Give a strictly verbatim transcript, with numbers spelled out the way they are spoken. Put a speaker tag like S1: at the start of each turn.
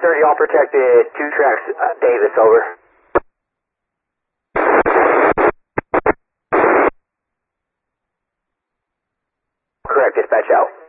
S1: thirty, all protected, two tracks, uh, Davis, over. Correct, dispatch out.